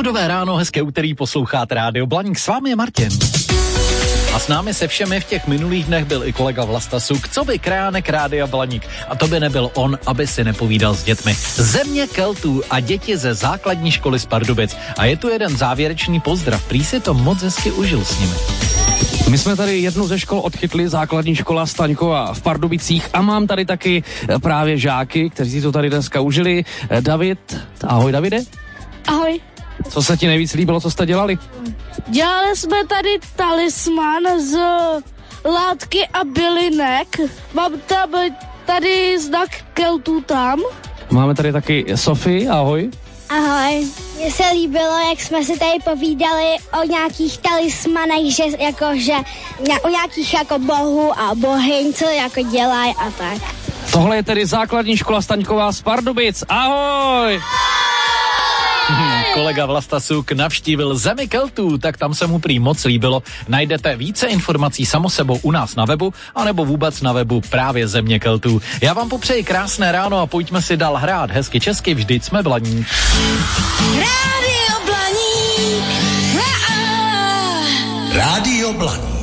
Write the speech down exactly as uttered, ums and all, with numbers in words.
Opravdové ráno, hezké úterý, posloucháte Rádio Blaník, s vámi je Martin. A s námi se všemi v těch minulých dnech byl i kolega Vlasta Suk, co by kránek Rádia Blaník. A to by nebyl on, aby si nepovídal s dětmi. Země Keltů a děti ze základní školy z Pardubic. A je tu jeden závěrečný pozdrav, prý si to moc hezky užil s nimi. My jsme tady jednu ze škol odchytli, základní škola Staňkova v Pardubicích, a mám tady taky právě žáky, kteří si to tady dneska užili. David, ahoj Davide. Ahoj. Co se ti nejvíc líbilo, co jste dělali? Dělali jsme tady talisman z látky a bylinek. Mám tam tady znak Keltů tam. Máme tady taky Sofii, ahoj. Ahoj. Mně se líbilo, jak jsme si tady povídali o nějakých talismanech, že jakože o nějakých jako bohů a bohyň, co jako dělají a tak. Tohle je tedy základní škola Staňková z Pardubic. Ahoj! Hmm, kolega Vlasta Suk navštívil Zemi Keltů, tak tam se mu prý moc líbilo. Najdete více informací samo sebou u nás na webu, anebo vůbec na webu právě Země Keltů. Já vám popřeji krásné ráno a pojďme si dál hrát. Hezky česky, vždyť jsme Blaník. Rádio Blaník. Rádio Blaník.